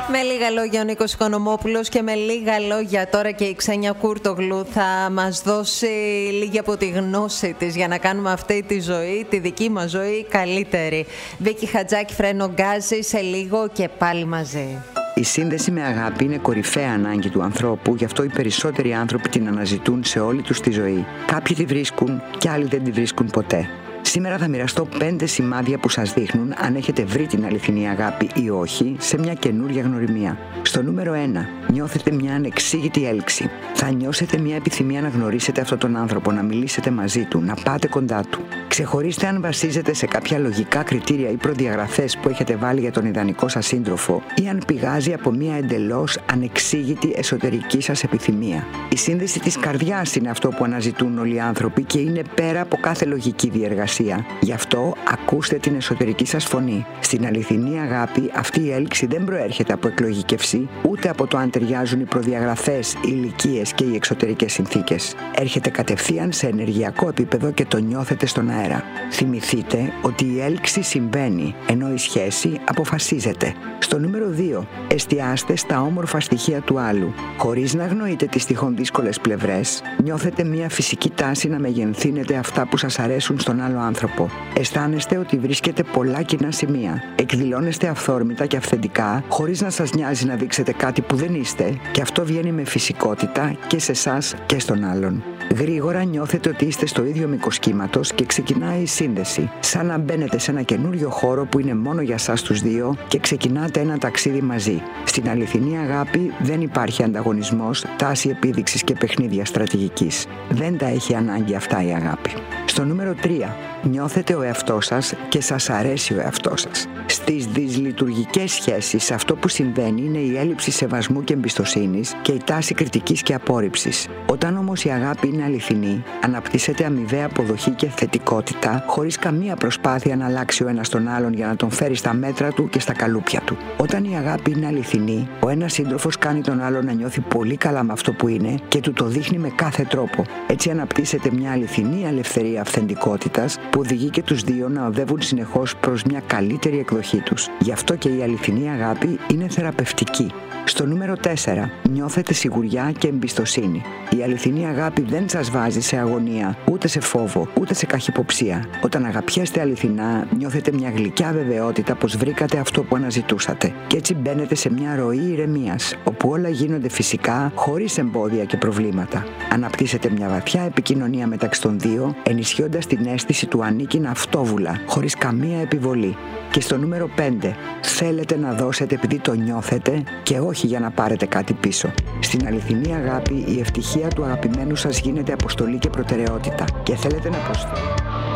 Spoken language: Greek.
Με λίγα λόγια ο Νίκος Οικονομόπουλος και με λίγα λόγια τώρα και η Ξένια Κούρτογλου θα μας δώσει λίγη από τη γνώση της για να κάνουμε αυτή τη ζωή, τη δική μας ζωή, καλύτερη. Βίκη Χατζάκη, Φρένο Γκάζη, σε λίγο και πάλι μαζί. Η σύνδεση με αγάπη είναι κορυφαία ανάγκη του ανθρώπου, γι' αυτό οι περισσότεροι άνθρωποι την αναζητούν σε όλη τους τη ζωή. Κάποιοι τη βρίσκουν και άλλοι δεν τη βρίσκουν ποτέ. Σήμερα θα μοιραστώ 5 σημάδια που σας δείχνουν αν έχετε βρει την αληθινή αγάπη ή όχι σε μια καινούρια γνωριμία. Στο νούμερο 1, νιώθετε μια ανεξήγητη έλξη. Θα νιώσετε μια επιθυμία να γνωρίσετε αυτόν τον άνθρωπο, να μιλήσετε μαζί του, να πάτε κοντά του. Ξεχωρίστε αν βασίζετε σε κάποια λογικά κριτήρια ή προδιαγραφές που έχετε βάλει για τον ιδανικό σας σύντροφο ή αν πηγάζει από μια εντελώς ανεξήγητη εσωτερική σας επιθυμία. Η σύνδεση της καρδιάς είναι αυτό που αναζητούν όλοι οι άνθρωποι και είναι πέρα από κάθε λογική διεργασία. Γι' αυτό ακούστε την εσωτερική σας φωνή. Στην αληθινή αγάπη αυτή η έλξη δεν προέρχεται από εκλογικευσή, ούτε από το αν ταιριάζουν οι προδιαγραφές, οι ηλικίες και οι εξωτερικές συνθήκες. Έρχεται κατευθείαν σε ενεργειακό επίπεδο και το νιώθετε στον αέρα. Θυμηθείτε ότι η έλξη συμβαίνει, ενώ η σχέση αποφασίζεται. Στο νούμερο 2, εστιάστε στα όμορφα στοιχεία του άλλου. Χωρίς να αγνοείτε τις τυχόν δύσκολες πλευρές, νιώθετε μια φυσική τάση να μεγενθύνετε αυτά που σας αρέσουν στον άλλο άνθρωπο. Αισθάνεστε ότι βρίσκετε πολλά κοινά σημεία. Εκδηλώνεστε αυθόρμητα και αυθεντικά, χωρίς να σας νοιάζει να δείξετε κάτι που δεν είστε, και αυτό βγαίνει με φυσικότητα και σε εσάς και στον άλλον. Γρήγορα νιώθετε ότι είστε στο ίδιο μήκος κύματος και ξεκινάει η σύνδεση. Σαν να μπαίνετε σε ένα καινούριο χώρο που είναι μόνο για σας τους δύο και ξεκινάτε ένα ταξίδι μαζί. Στην αληθινή αγάπη δεν υπάρχει ανταγωνισμός, τάση επίδειξης και παιχνίδια στρατηγικής. Δεν τα έχει ανάγκη αυτά η αγάπη. Στο νούμερο 3, νιώθετε ο εαυτός σας και σας αρέσει ο εαυτός σας. Στις δυσλειτουργικές σχέσεις αυτό που συμβαίνει είναι η έλλειψη σεβασμού και εμπιστοσύνης και η τάση κριτικής και απόρριψης. Όταν όμως η αγάπη είναι αληθινή, αναπτύσσεται αμοιβαία αποδοχή και θετικότητα, χωρίς καμία προσπάθεια να αλλάξει ο ένας τον άλλον για να τον φέρει στα μέτρα του και στα καλούπια του. Όταν η αγάπη είναι αληθινή, ο ένας σύντροφος κάνει τον άλλον να νιώθει πολύ καλά με αυτό που είναι και του το δείχνει με κάθε τρόπο. Έτσι αναπτύσσεται μια αληθινή ελευθερία αυθεντικότητας που οδηγεί και τους δύο να οδεύουν συνεχώς προς μια καλύτερη εκδοχή τους. Γι' αυτό και η αληθινή αγάπη είναι θεραπευτική. Στο νούμερο 4, νιώθετε σιγουριά και εμπιστοσύνη. Η αληθινή αγάπη δεν σας βάζει σε αγωνία, ούτε σε φόβο, ούτε σε καχυποψία. Όταν αγαπιέστε αληθινά, νιώθετε μια γλυκιά βεβαιότητα πως βρήκατε αυτό που αναζητούσατε. Και έτσι μπαίνετε σε μια ροή ηρεμίας, όπου όλα γίνονται φυσικά, χωρίς εμπόδια και προβλήματα. Αναπτύσσετε μια βαθιά επικοινωνία μεταξύ των δύο, ενισχύοντας την αίσθηση του ανήκειν αυτόβουλα, χωρίς καμία επιβολή. Και στο νούμερο 5, θέλετε να δώσετε επειδή το νιώθετε και όχι για να πάρετε κάτι πίσω. Στην αληθινή αγάπη η ευτυχία του αγαπημένου σας γίνεται αποστολή και προτεραιότητα και θέλετε να προσφέρετε.